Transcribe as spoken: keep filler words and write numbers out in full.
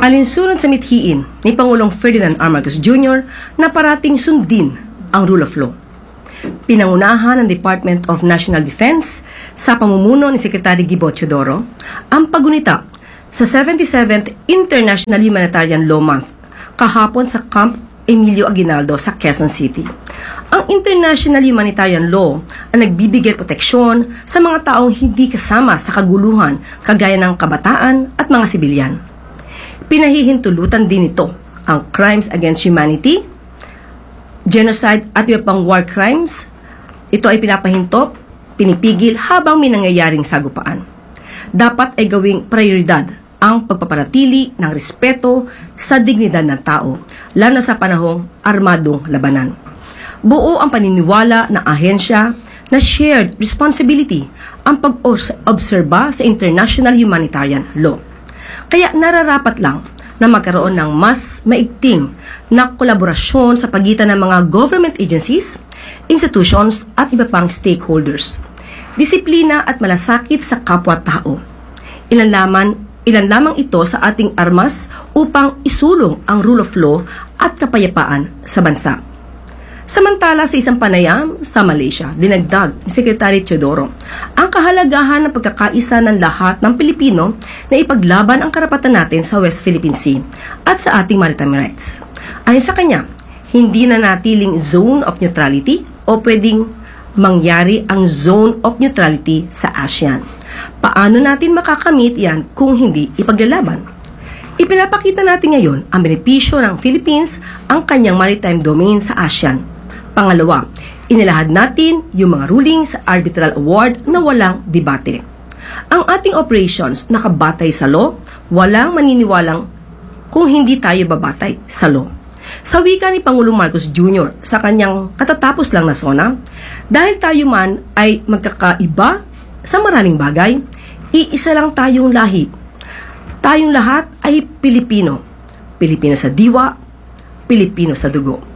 Alinsunod sa mithiin ni Pangulong Ferdinand R. Marcos Junior na parating sundin ang rule of law. Pinangunahan ng Department of National Defense sa pamumuno ni Secretary Gibo Teodoro ang paggunita sa seventy-seventh International Humanitarian Law Month kahapon sa Camp Emilio Aguinaldo sa Quezon City. Ang International Humanitarian Law ang nagbibigay proteksyon sa mga taong hindi kasama sa kaguluhan kagaya ng kabataan at mga sibilyan. Pinahihintulutan din ito ang crimes against humanity, genocide at iba pang war crimes. Ito ay pinapahintop, pinipigil habang may nangyayaring sagupaan. Dapat ay gawing prioridad ang pagpapanatili ng respeto sa dignidad ng tao, lalo sa panahong armadong labanan. Buo ang paniniwala ng ahensya na shared responsibility ang pag-obserba sa international humanitarian law. Kaya nararapat lang na magkaroon ng mas maigting na kolaborasyon sa pagitan ng mga government agencies, institutions at iba pang stakeholders. Disiplina at malasakit sa kapwa-tao. Ilan lamang, ilan lamang ito sa ating armas upang isulong ang rule of law at kapayapaan sa bansa. Samantala sa isang panayam sa Malaysia, dinagdag ni Secretary Teodoro ang kahalagahan ng pagkakaisa ng lahat ng Pilipino na ipaglaban ang karapatan natin sa West Philippine Sea at sa ating maritime rights. Ayon sa kanya, hindi na natiling zone of neutrality o pwedeng mangyari ang zone of neutrality sa ASEAN. Paano natin makakamit yan kung hindi ipaglalaban? Ipinapakita natin ngayon ang benepisyo ng Philippines ang kanyang maritime domain sa ASEAN. Pangalawa, inilahad natin yung mga rulings sa arbitral award na walang debate. Ang ating operations nakabatay sa law, walang maniniwalang kung hindi tayo babatay sa law. Sa wika ni Pangulong Marcos Junior sa kanyang katatapos lang na SONA, dahil tayo man ay magkakaiba sa maraming bagay, iisa lang tayong lahi. Tayong lahat ay Pilipino. Pilipino sa diwa, Pilipino sa dugo.